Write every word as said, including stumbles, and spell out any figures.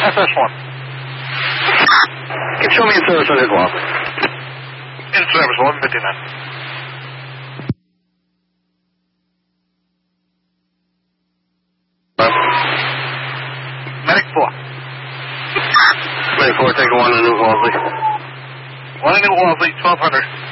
S S one. Can you show me in service on his wall? In service, eleven fifty-nine. Uh, Medic four. Medic four, take a one to New Wellesley. One in New Wellesley, twelve hundred.